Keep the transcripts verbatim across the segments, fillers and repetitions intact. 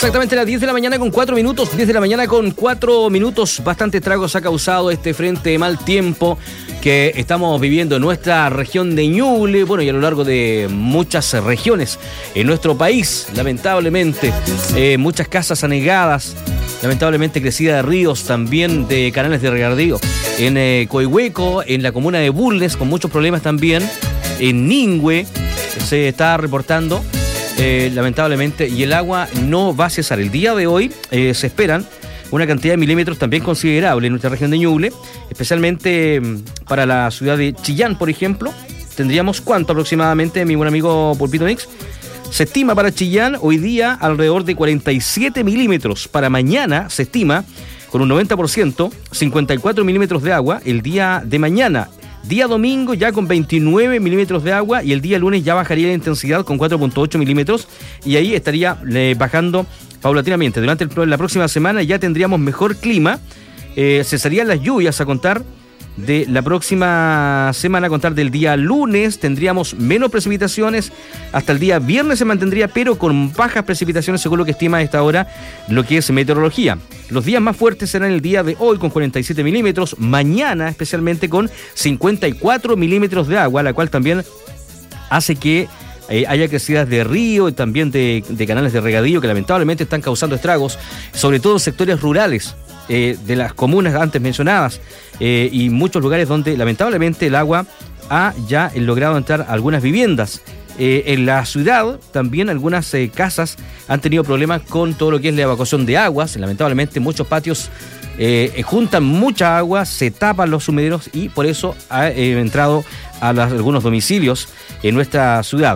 Exactamente las diez de la mañana con cuatro minutos, diez de la mañana con cuatro minutos. Bastante estragos ha causado este frente de mal tiempo que estamos viviendo en nuestra región de Ñuble, bueno, y a lo largo de muchas regiones en nuestro país, lamentablemente. Eh, muchas casas anegadas, lamentablemente crecida de ríos, también de canales de regadío. En eh, Coihueco, en la comuna de Bulnes, con muchos problemas también. En Ningüe se está reportando, eh, lamentablemente, y el agua no va a cesar. El día de hoy eh, se esperan una cantidad de milímetros también considerable en nuestra región de Ñuble, especialmente para la ciudad de Chillán, por ejemplo. Tendríamos cuánto aproximadamente, mi buen amigo Pulpito Mix. Se estima para Chillán hoy día alrededor de cuarenta y siete milímetros. Para mañana se estima con un noventa por ciento, cincuenta y cuatro milímetros de agua el día de mañana. Día domingo ya con veintinueve milímetros de agua y el día lunes ya bajaría la intensidad con cuatro punto ocho milímetros y ahí estaría eh, bajando paulatinamente. Durante el, la próxima semana ya tendríamos mejor clima, eh, cesarían las lluvias a contar de la próxima semana, a contar del día lunes tendríamos menos precipitaciones, hasta el día viernes se mantendría pero con bajas precipitaciones según lo que estima a esta hora lo que es meteorología. Los días más fuertes serán el día de hoy con cuarenta y siete milímetros, mañana especialmente con cincuenta y cuatro milímetros de agua, la cual también hace que Eh, haya crecidas de río y también de, de canales de regadío que lamentablemente están causando estragos, sobre todo en sectores rurales eh, de las comunas antes mencionadas eh, y muchos lugares donde lamentablemente el agua ha ya logrado entrar a algunas viviendas. Eh, en la ciudad también algunas eh, casas han tenido problemas con todo lo que es la evacuación de aguas. Lamentablemente muchos patios eh, juntan mucha agua, se tapan los sumideros y por eso ha eh, entrado a las, algunos domicilios en nuestra ciudad.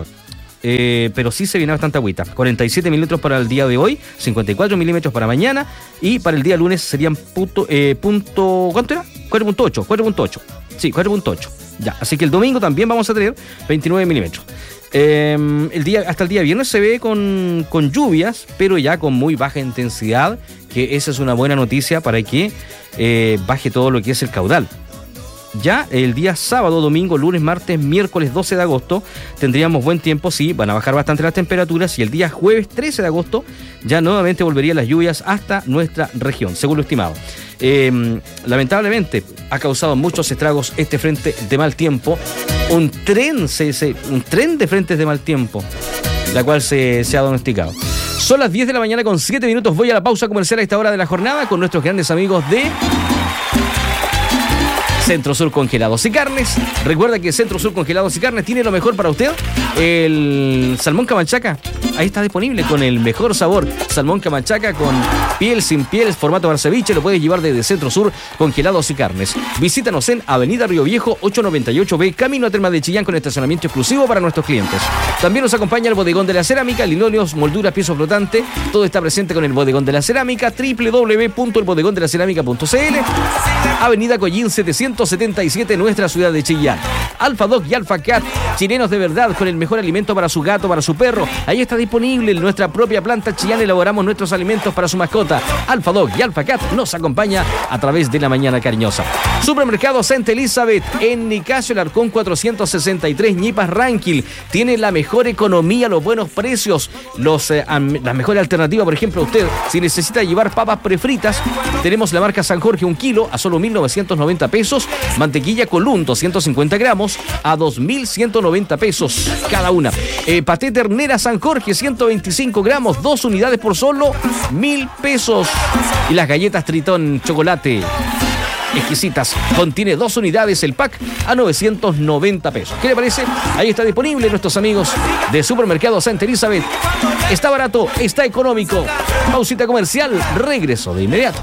Eh, pero sí se viene bastante agüita. cuarenta y siete milímetros para el día de hoy, cincuenta y cuatro milímetros para mañana y para el día lunes serían punto, eh, punto ¿cuánto era? cuatro punto ocho, cuatro punto ocho. Sí, cuatro punto ocho. Ya, así que el domingo también vamos a tener veintinueve milímetros. Eh, el día, hasta el día viernes se ve con, con lluvias, pero ya con muy baja intensidad, que esa es una buena noticia para que eh, baje todo lo que es el caudal. Ya el día sábado, domingo, lunes, martes, miércoles doce de agosto tendríamos buen tiempo, sí, van a bajar bastante las temperaturas y el día jueves trece de agosto ya nuevamente volverían las lluvias hasta nuestra región, según lo estimado. Eh, lamentablemente ha causado muchos estragos este frente de mal tiempo, un tren, se, se, un tren de frentes de mal tiempo, la cual se, se ha diagnosticado. Son las diez de la mañana con siete minutos, voy a la pausa comercial a esta hora de la jornada con nuestros grandes amigos de Centro Sur Congelados y Carnes. Recuerda que Centro Sur Congelados y Carnes tiene lo mejor para usted. El salmón camanchaca, ahí está disponible con el mejor sabor. Salmón camanchaca con piel, sin piel, formato bar ceviche, lo puedes llevar desde Centro Sur Congelados y Carnes. Visítanos en Avenida Río Viejo ochocientos noventa y ocho B, camino a Termas de Chillán, con estacionamiento exclusivo para nuestros clientes. También nos acompaña el Bodegón de la Cerámica, linoleos, molduras, piso flotante. Todo está presente con el Bodegón de la Cerámica, doble u doble u doble u punto el bodegón de la cerámica punto c l. Avenida Collín setecientos setenta y siete, nuestra ciudad de Chillán. Alfa Dog y Alfa Cat, chilenos de verdad, con el mejor alimento para su gato, para su perro. Ahí está disponible en nuestra propia planta Chillán, elaboramos nuestros alimentos para su mascota. Alfa Dog y Alfa Cat nos acompaña a través de la mañana cariñosa. Supermercado Santa Elizabeth, en Nicasio Alarcón cuatrocientos sesenta y tres, Ñipas Ranquil. Tiene la mejor economía, los buenos precios, los, eh, las mejores alternativas. Por ejemplo, usted, si necesita llevar papas prefritas, tenemos la marca San Jorge, un kilo a solo mil novecientos noventa pesos. Mantequilla Colún, doscientos cincuenta gramos a dos mil ciento noventa pesos cada una. Eh, paté ternera San Jorge, ciento veinticinco gramos, dos unidades por solo mil pesos. Y las galletas Tritón Chocolate, exquisitas, contiene dos unidades el pack a novecientos noventa pesos. ¿Qué le parece? Ahí está disponible nuestros amigos de Supermercado Santa Elizabeth. Está barato, está económico. Pausita comercial, regreso de inmediato.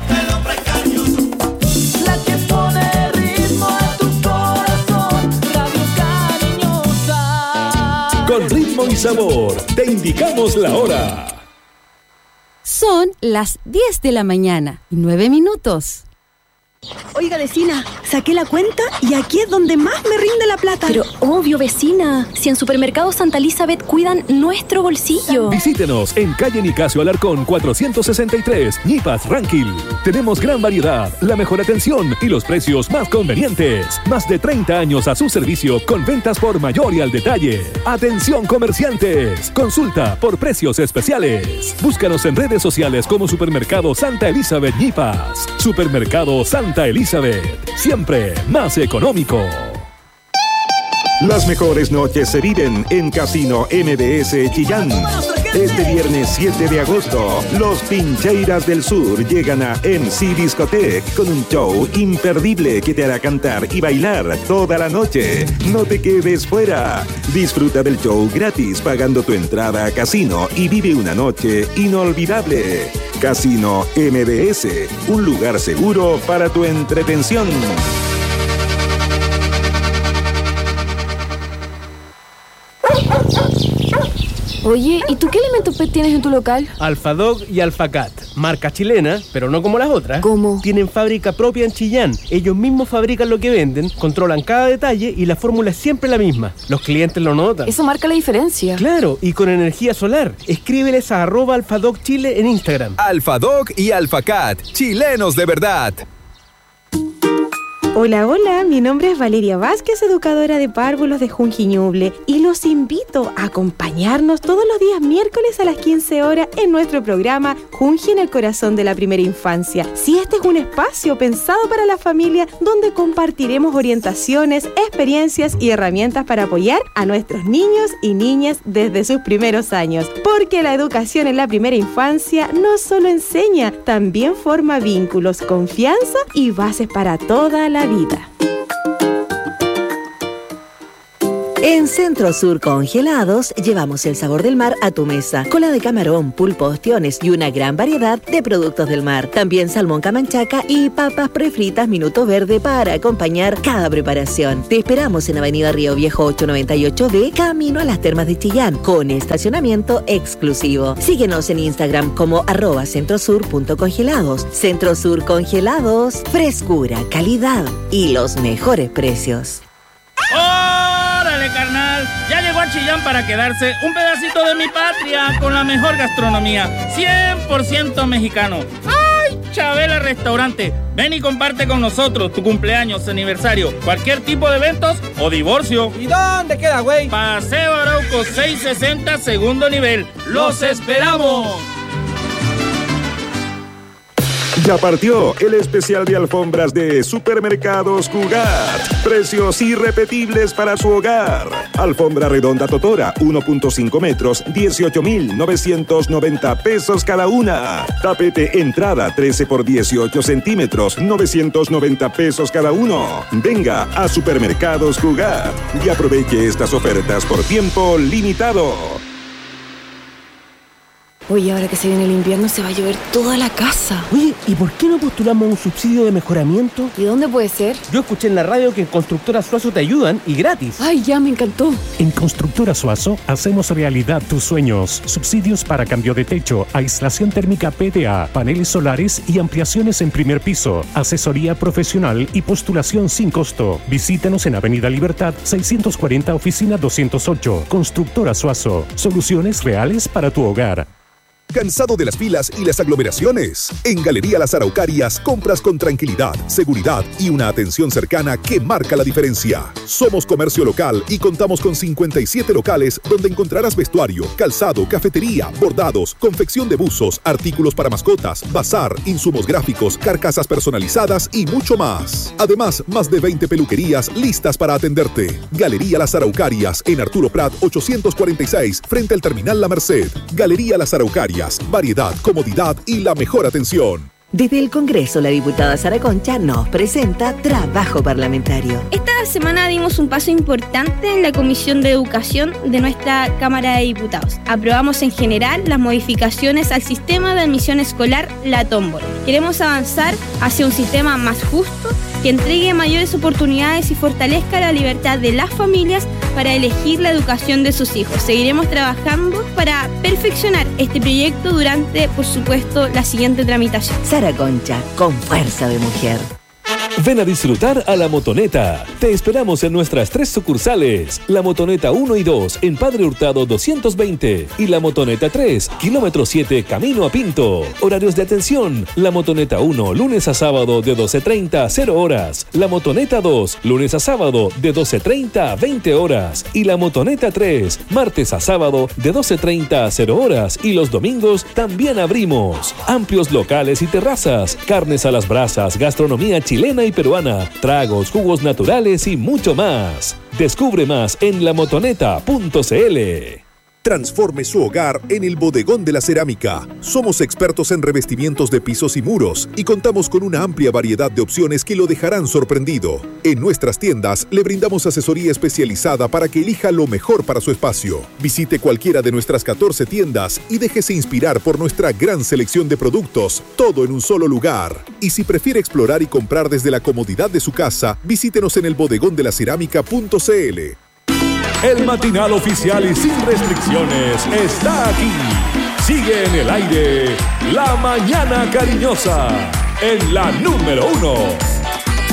Con ritmo y sabor, te indicamos la hora. Son las diez de la mañana y nueve minutos. Oiga, vecina, saqué la cuenta y aquí es donde más me rinde la plata. Pero obvio, vecina, si en Supermercado Santa Elizabeth cuidan nuestro bolsillo. Visítenos en calle Nicasio Alarcón cuatrocientos sesenta y tres, Ñipas, Ranquil. Tenemos gran variedad, la mejor atención y los precios más convenientes. Más de treinta años a su servicio con ventas por mayor y al detalle. Atención comerciantes, consulta por precios especiales. Búscanos en redes sociales como Supermercado Santa Elizabeth Ñipas. Supermercado Santa Elizabeth, siempre más económico. Las mejores noches se viven en Casino M B S Chillán. Este viernes siete de agosto, los Pincheiras del Sur llegan a M C Discotech con un show imperdible que te hará cantar y bailar toda la noche. No te quedes fuera. Disfruta del show gratis pagando tu entrada a Casino y vive una noche inolvidable. Casino M B S, un lugar seguro para tu entretención. Oye, ¿y tú qué elementos P E T tienes en tu local? Alfadog y Alfacat, marca chilena, pero no como las otras. ¿Cómo? Tienen fábrica propia en Chillán. Ellos mismos fabrican lo que venden, controlan cada detalle y la fórmula es siempre la misma. Los clientes lo notan. Eso marca la diferencia. Claro, y con energía solar. Escríbeles a arroba Alfadog Chile en Instagram. Alfadog y Alfacat, chilenos de verdad. Hola, hola, mi nombre es Valeria Vázquez, educadora de párvulos de Junji Ñuble, y los invito a acompañarnos todos los días miércoles a las quince horas en nuestro programa Junji en el corazón de la primera infancia. Si este es un espacio pensado para la familia donde compartiremos orientaciones, experiencias y herramientas para apoyar a nuestros niños y niñas desde sus primeros años, porque la educación en la primera infancia no solo enseña, también forma vínculos, confianza y bases para toda la vida. En Centro Sur Congelados llevamos el sabor del mar a tu mesa. Cola de camarón, pulpo, ostiones y una gran variedad de productos del mar. También salmón camanchaca y papas prefritas Minuto Verde para acompañar cada preparación. Te esperamos en Avenida Río Viejo ochocientos noventa y ocho B, camino a las Termas de Chillán, con estacionamiento exclusivo. Síguenos en Instagram como arroba centrosur.congelados. Centro Sur Congelados, frescura, calidad y los mejores precios. ¡Órale, carnal! Ya llegó a Chillán para quedarse un pedacito de mi patria con la mejor gastronomía, cien por ciento mexicano. ¡Ay, Chabela Restaurante! Ven y comparte con nosotros tu cumpleaños, aniversario, cualquier tipo de eventos o divorcio. ¿Y dónde queda, güey? Paseo Arauco seiscientos sesenta, segundo nivel. ¡Los esperamos! Ya partió el especial de alfombras de Supermercados Cugat. Precios irrepetibles para su hogar. Alfombra redonda Totora, uno punto cinco metros, dieciocho mil novecientos noventa pesos cada una. Tapete entrada, trece por dieciocho centímetros, novecientos noventa pesos cada uno. Venga a Supermercados Cugat y aproveche estas ofertas por tiempo limitado. Oye, ahora que se viene el invierno se va a llover toda la casa. Oye, ¿y por qué no postulamos un subsidio de mejoramiento? ¿Y dónde puede ser? Yo escuché en la radio que en Constructora Suazo te ayudan y gratis. Ay, ya, me encantó. En Constructora Suazo hacemos realidad tus sueños. Subsidios para cambio de techo, aislación térmica P D A, paneles solares y ampliaciones en primer piso. Asesoría profesional y postulación sin costo. Visítanos en Avenida Libertad seiscientos cuarenta, oficina doscientos ocho. Constructora Suazo. Soluciones reales para tu hogar. ¿Cansado de las filas y las aglomeraciones? En Galería Las Araucarias compras con tranquilidad, seguridad y una atención cercana que marca la diferencia. Somos comercio local y contamos con cincuenta y siete locales donde encontrarás vestuario, calzado, cafetería, bordados, confección de buzos, artículos para mascotas, bazar, insumos gráficos, carcasas personalizadas y mucho más. Además, más de veinte peluquerías listas para atenderte. Galería Las Araucarias en Arturo Prat ochocientos cuarenta y seis frente al Terminal La Merced. Galería Las Araucarias. Variedad, comodidad y la mejor atención. Desde el Congreso, la diputada Sara Concha nos presenta Trabajo Parlamentario. Esta semana dimos un paso importante en la Comisión de Educación de nuestra Cámara de Diputados. Aprobamos en general las modificaciones al sistema de admisión escolar, la tómbola. Queremos avanzar hacia un sistema más justo que entregue mayores oportunidades y fortalezca la libertad de las familias para elegir la educación de sus hijos. Seguiremos trabajando para perfeccionar este proyecto durante, por supuesto, la siguiente tramitación. Sara Concha, con fuerza de mujer. Ven a disfrutar a La Motoneta. Te esperamos en nuestras tres sucursales. La Motoneta uno y dos en Padre Hurtado doscientos veinte y La Motoneta tres, kilómetro siete, camino a Pinto. Horarios de atención. La Motoneta uno, lunes a sábado de doce treinta a cero horas. La Motoneta dos, lunes a sábado de doce treinta a veinte horas. Y La Motoneta tres, martes a sábado de doce treinta a cero horas. Y los domingos también abrimos. Amplios locales y terrazas. Carnes a las brasas, gastronomía chilena y peruana, tragos, jugos naturales y mucho más. Descubre más en la motoneta punto c l. Transforme su hogar en el Bodegón de la Cerámica. Somos expertos en revestimientos de pisos y muros y contamos con una amplia variedad de opciones que lo dejarán sorprendido. En nuestras tiendas le brindamos asesoría especializada para que elija lo mejor para su espacio. Visite cualquiera de nuestras catorce tiendas y déjese inspirar por nuestra gran selección de productos, todo en un solo lugar. Y si prefiere explorar y comprar desde la comodidad de su casa, visítenos en el bodegón de la cerámica punto c l. El matinal oficial y sin restricciones está aquí. Sigue en el aire La Mañana Cariñosa en la número uno.